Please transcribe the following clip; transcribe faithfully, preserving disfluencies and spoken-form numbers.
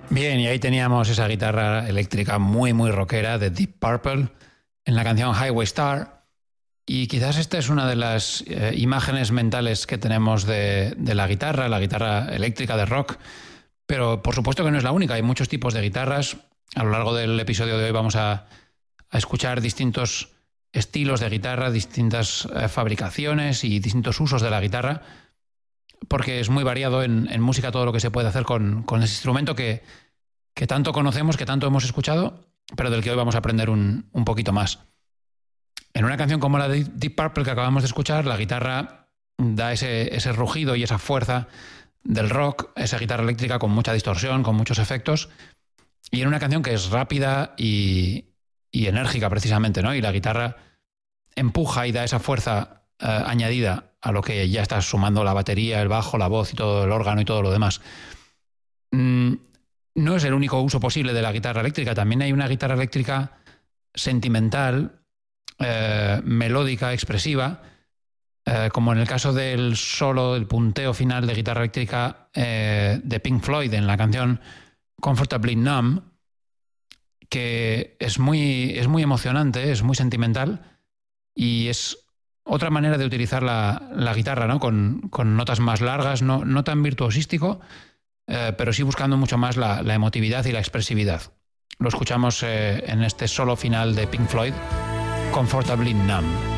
Bien, y ahí teníamos esa guitarra eléctrica muy, muy rockera de Deep Purple en la canción Highway Star. Y quizás esta es una de las eh, imágenes mentales que tenemos de, de la guitarra, la guitarra eléctrica de rock. Pero por supuesto que no es la única, hay muchos tipos de guitarras. A lo largo del episodio de hoy vamos a, a escuchar distintos estilos de guitarra, distintas eh, fabricaciones y distintos usos de la guitarra, porque es muy variado en, en música todo lo que se puede hacer con, con ese instrumento que, que tanto conocemos, que tanto hemos escuchado, pero del que hoy vamos a aprender un, un poquito más. En una canción como la de Deep Purple que acabamos de escuchar, la guitarra da ese, ese rugido y esa fuerza del rock, esa guitarra eléctrica con mucha distorsión, con muchos efectos, y en una canción que es rápida y, y enérgica precisamente, ¿no? Y la guitarra empuja y da esa fuerza eh, añadida a lo que ya está sumando la batería, el bajo, la voz y todo el órgano y todo lo demás. Mm, no es el único uso posible de la guitarra eléctrica, también hay una guitarra eléctrica sentimental, Eh, melódica, expresiva, eh, como en el caso del solo, el punteo final de guitarra eléctrica eh, de Pink Floyd en la canción Comfortably Numb, que es muy, es muy emocionante, es muy sentimental y es otra manera de utilizar la, la guitarra, ¿no? Con, con notas más largas, no, no tan virtuosístico, eh, pero sí buscando mucho más la, la emotividad y la expresividad. Lo escuchamos eh, en este solo final de Pink Floyd, Comfortably Numb.